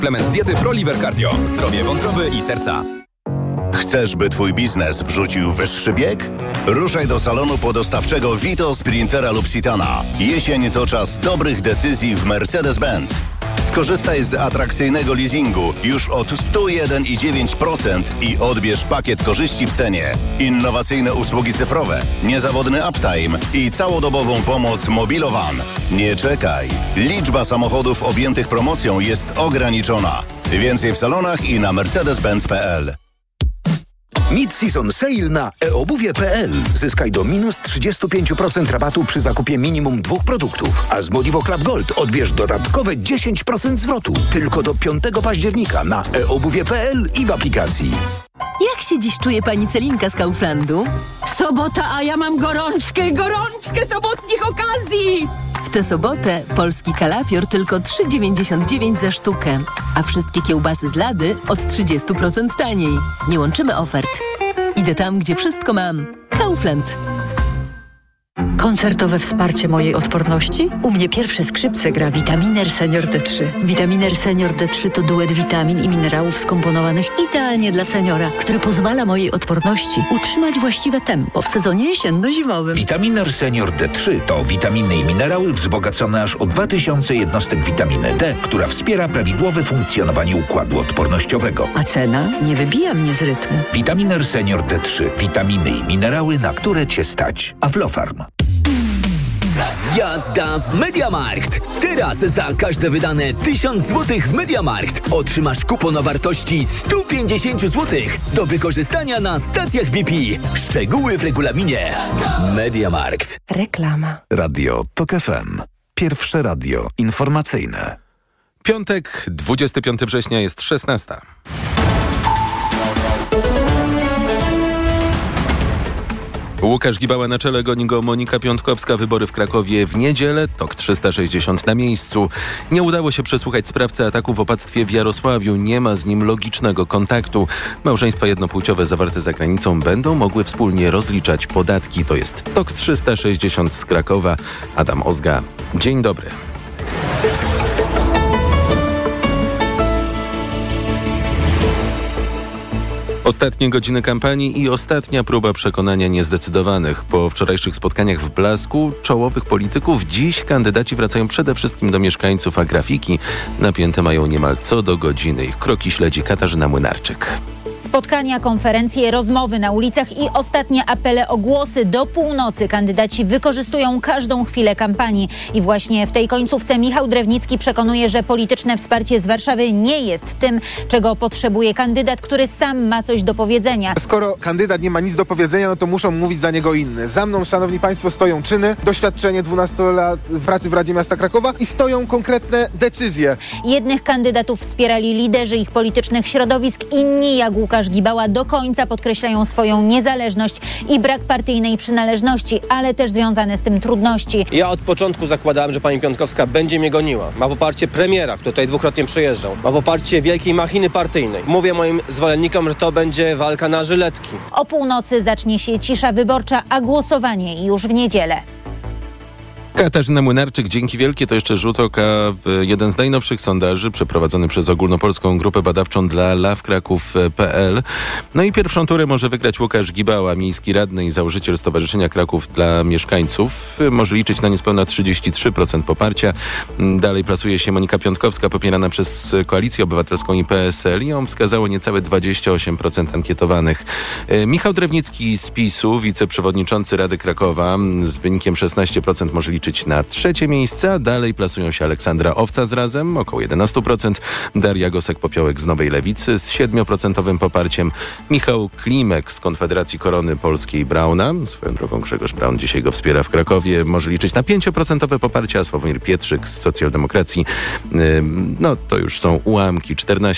Suplement diety ProLiver Cardio. Zdrowie wątroby i serca. Chcesz, by twój biznes wrzucił wyższy bieg? Ruszaj do salonu podostawczego Vito, Sprintera lub Citana. Jesień to czas dobrych decyzji w Mercedes-Benz. Skorzystaj z atrakcyjnego leasingu już od 101,9% i odbierz pakiet korzyści w cenie. Innowacyjne usługi cyfrowe, niezawodny uptime i całodobową pomoc Mobilowan. Nie czekaj. Liczba samochodów objętych promocją jest ograniczona. Więcej w salonach i na mercedes-benz.pl. Mid-season sale na eobuwie.pl. Zyskaj do minus 35% rabatu przy zakupie minimum 2 produktów. A z Modivo Club Gold odbierz dodatkowe 10% zwrotu. Tylko do 5 października na eobuwie.pl i w aplikacji. Jak się dziś czuje pani Celinka z Kauflandu? Sobota, a ja mam gorączkę sobotnich okazji! W tę sobotę polski kalafior tylko 3,99 za sztukę, a wszystkie kiełbasy z Lady od 30% taniej. Nie łączymy ofert. Idę tam, gdzie wszystko mam. Kaufland. Koncertowe wsparcie mojej odporności? U mnie pierwsze skrzypce gra Vitaminer Senior D3. Vitaminer Senior D3 to duet witamin i minerałów skomponowanych idealnie dla seniora, który pozwala mojej odporności utrzymać właściwe tempo w sezonie jesienno-zimowym. Vitaminer Senior D3 to witaminy i minerały wzbogacone aż o 2000 jednostek witaminy D, która wspiera prawidłowe funkcjonowanie układu odpornościowego. A cena nie wybija mnie z rytmu. Vitaminer Senior D3. Witaminy i minerały, na które Cię stać. Aflofarm. Jazda z MediaMarkt! Teraz za każde wydane 1000 zł w MediaMarkt otrzymasz kupon o wartości 150 zł do wykorzystania na stacjach BP. Szczegóły w regulaminie. MediaMarkt. Reklama. Radio TOK FM. Pierwsze radio informacyjne. Piątek, 25 września jest 16. Łukasz Gibała na czele, goni go Monika Piątkowska. Wybory w Krakowie w niedzielę. TOK 360 na miejscu. Nie udało się przesłuchać sprawcy ataku w opactwie w Jarosławiu. Nie ma z nim logicznego kontaktu. Małżeństwa jednopłciowe zawarte za granicą będą mogły wspólnie rozliczać podatki. To jest TOK 360 z Krakowa. Adam Ozga. Dzień dobry. Ostatnie godziny kampanii i ostatnia próba przekonania niezdecydowanych. Po wczorajszych spotkaniach w Blasku czołowych polityków dziś kandydaci wracają przede wszystkim do mieszkańców, a grafiki napięte mają niemal co do godziny. Ich kroki śledzi Katarzyna Młynarczyk. Spotkania, konferencje, rozmowy na ulicach i ostatnie apele o głosy do północy. Kandydaci wykorzystują każdą chwilę kampanii. I właśnie w tej końcówce Michał Drewnicki przekonuje, że polityczne wsparcie z Warszawy nie jest tym, czego potrzebuje kandydat, który sam ma coś do powiedzenia. Skoro kandydat nie ma nic do powiedzenia, no to muszą mówić za niego inne. Za mną, szanowni państwo, stoją czyny, doświadczenie 12 lat pracy w Radzie Miasta Krakowa i stoją konkretne decyzje. Jednych kandydatów wspierali liderzy ich politycznych środowisk, inni jak Łukasz Gibała do końca podkreślają swoją niezależność i brak partyjnej przynależności, ale też związane z tym trudności. Ja od początku zakładałem, że pani Piątkowska będzie mnie goniła. Ma poparcie premiera, który tutaj dwukrotnie przyjeżdżał. Ma poparcie wielkiej machiny partyjnej. Mówię moim zwolennikom, że to będzie walka na żyletki. O północy zacznie się cisza wyborcza, a głosowanie już w niedzielę. Katarzyna Młynarczyk, dzięki wielkie. To jeszcze rzut oka w jeden z najnowszych sondaży przeprowadzony przez Ogólnopolską Grupę Badawczą dla LawKraków.pl. No i pierwszą turę może wygrać Łukasz Gibała, miejski radny i założyciel Stowarzyszenia Kraków dla Mieszkańców. Może liczyć na niespełna 33% poparcia. Dalej plasuje się Monika Piątkowska, popierana przez Koalicję Obywatelską i PSL. I ją wskazało niecałe 28% ankietowanych. Michał Drewnicki z PiS-u, wiceprzewodniczący Rady Krakowa, z wynikiem 16% może liczyć na trzecie miejsce, a dalej plasują się Aleksandra Owca z Razem, około 11%, Daria Gosek-Popiołek z Nowej Lewicy z 7% poparciem, Michał Klimek z Konfederacji Korony Polskiej Brauna, swoją drogą Grzegorz Braun dzisiaj go wspiera w Krakowie, może liczyć na 5% poparcie, a Sławomir Pietrzyk z Socjaldemokracji, no to już są ułamki,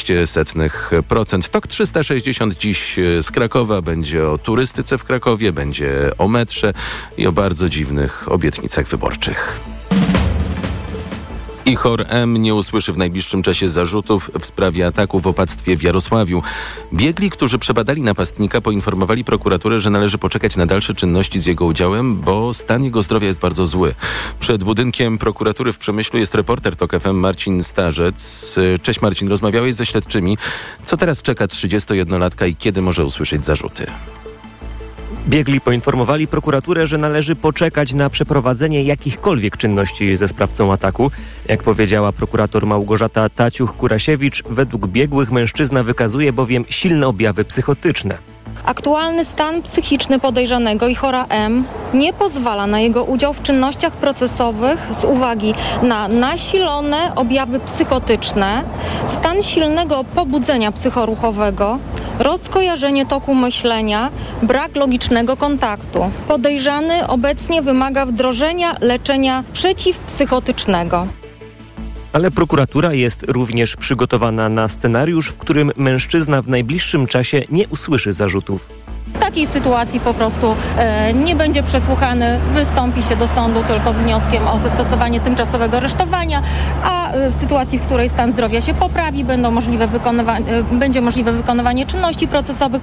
0,14%. TOK 360 dziś z Krakowa będzie o turystyce w Krakowie, będzie o metrze i o bardzo dziwnych obietnicach wyborczych. ICHOR M nie usłyszy w najbliższym czasie zarzutów w sprawie ataku w opactwie w Jarosławiu. Biegli, którzy przebadali napastnika, poinformowali prokuraturę, że należy poczekać na dalsze czynności z jego udziałem, bo stan jego zdrowia jest bardzo zły. Przed budynkiem prokuratury w Przemyślu jest reporter TOK FM Marcin Starzec. Cześć Marcin, rozmawiałeś ze śledczymi. Co teraz czeka 31-latka i kiedy może usłyszeć zarzuty? Biegli poinformowali prokuraturę, że należy poczekać na przeprowadzenie jakichkolwiek czynności ze sprawcą ataku. Jak powiedziała prokurator Małgorzata Taciuch-Kurasiewicz, według biegłych mężczyzna wykazuje bowiem silne objawy psychotyczne. Aktualny stan psychiczny podejrzanego ICHOR M nie pozwala na jego udział w czynnościach procesowych z uwagi na nasilone objawy psychotyczne, stan silnego pobudzenia psychoruchowego, rozkojarzenie toku myślenia, brak logicznego kontaktu. Podejrzany obecnie wymaga wdrożenia leczenia przeciwpsychotycznego. Ale prokuratura jest również przygotowana na scenariusz, w którym mężczyzna w najbliższym czasie nie usłyszy zarzutów. W takiej sytuacji po prostu nie będzie przesłuchany, wystąpi się do sądu tylko z wnioskiem o zastosowanie tymczasowego aresztowania, a w sytuacji, w której stan zdrowia się poprawi, będzie możliwe wykonywanie czynności procesowych.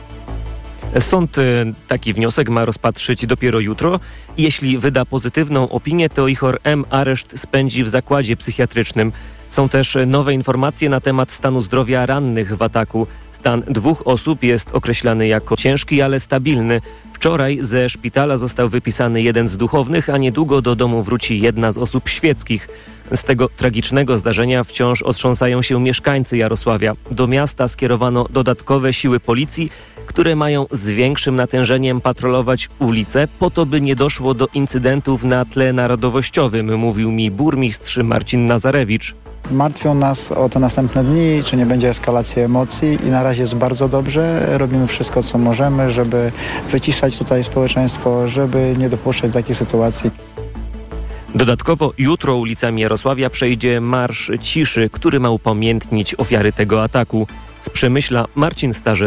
Sąd taki wniosek ma rozpatrzyć dopiero jutro. Jeśli wyda pozytywną opinię, to ICHOR M areszt spędzi w zakładzie psychiatrycznym. Są też nowe informacje na temat stanu zdrowia rannych w ataku. Stan 2 osób jest określany jako ciężki, ale stabilny. Wczoraj ze szpitala został wypisany jeden z duchownych, a niedługo do domu wróci jedna z osób świeckich. Z tego tragicznego zdarzenia wciąż otrząsają się mieszkańcy Jarosławia. Do miasta skierowano dodatkowe siły policji, które mają z większym natężeniem patrolować ulice, po to by nie doszło do incydentów na tle narodowościowym, mówił mi burmistrz Marcin Nazarewicz. Martwią nas o te następne dni, czy nie będzie eskalacji emocji i na razie jest bardzo dobrze. Robimy wszystko, co możemy, żeby wyciszać tutaj społeczeństwo, żeby nie dopuszczać takich sytuacji. Dodatkowo jutro ulicami Jarosławia przejdzie Marsz Ciszy, który ma upamiętnić ofiary tego ataku. Z Przemyśla Marcin Starzec.